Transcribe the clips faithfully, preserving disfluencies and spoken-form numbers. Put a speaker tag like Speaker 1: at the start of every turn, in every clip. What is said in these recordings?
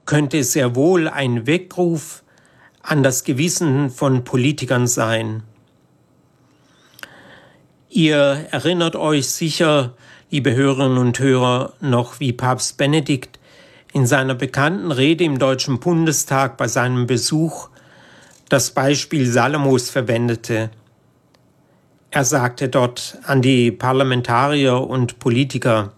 Speaker 1: könnte sehr wohl ein Weckruf an das Gewissen von Politikern sein. Ihr erinnert euch sicher, liebe Hörerinnen und Hörer, noch, wie Papst Benedikt in seiner bekannten Rede im Deutschen Bundestag bei seinem Besuch das Beispiel Salomos verwendete. Er sagte dort an die Parlamentarier und Politiker: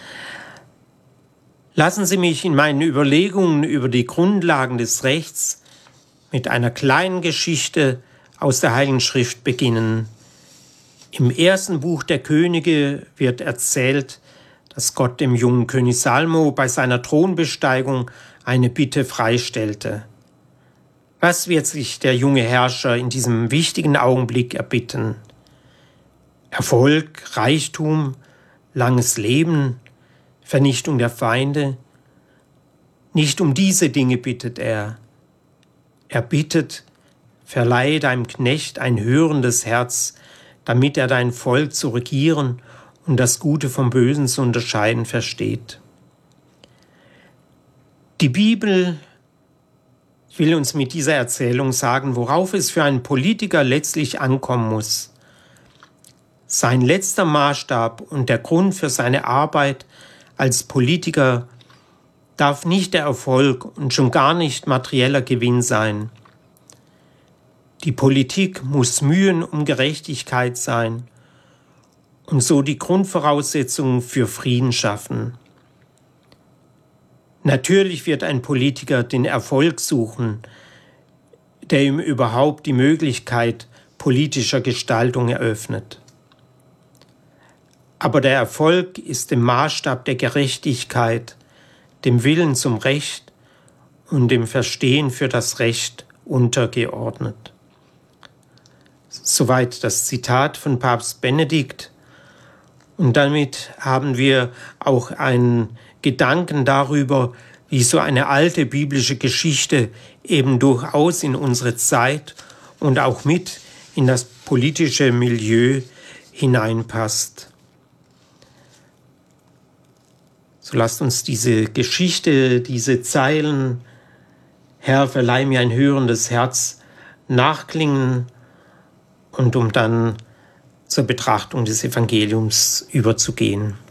Speaker 1: Lassen Sie mich in meinen Überlegungen über die Grundlagen des Rechts mit einer kleinen Geschichte aus der Heiligen Schrift beginnen. Im ersten Buch der Könige wird erzählt, dass Gott dem jungen König Salomo bei seiner Thronbesteigung eine Bitte freistellte. Was wird sich der junge Herrscher in diesem wichtigen Augenblick erbitten? Erfolg, Reichtum, langes Leben, Vernichtung der Feinde? Nicht um diese Dinge bittet er. Er bittet, verleihe deinem Knecht ein hörendes Herz, damit er dein Volk zu regieren und das Gute vom Bösen zu unterscheiden versteht. Die Bibel will uns mit dieser Erzählung sagen, worauf es für einen Politiker letztlich ankommen muss. Sein letzter Maßstab und der Grund für seine Arbeit als Politiker darf nicht der Erfolg und schon gar nicht materieller Gewinn sein. Die Politik muss Mühen um Gerechtigkeit sein und so die Grundvoraussetzungen für Frieden schaffen. Natürlich wird ein Politiker den Erfolg suchen, der ihm überhaupt die Möglichkeit politischer Gestaltung eröffnet. Aber der Erfolg ist dem Maßstab der Gerechtigkeit, dem Willen zum Recht und dem Verstehen für das Recht untergeordnet. Soweit das Zitat von Papst Benedikt. Und damit haben wir auch einen Gedanken darüber, wie so eine alte biblische Geschichte eben durchaus in unsere Zeit und auch mit in das politische Milieu hineinpasst. So lasst uns diese Geschichte, diese Zeilen, Herr, verleih mir ein hörendes Herz, nachklingen und um dann zur Betrachtung des Evangeliums überzugehen.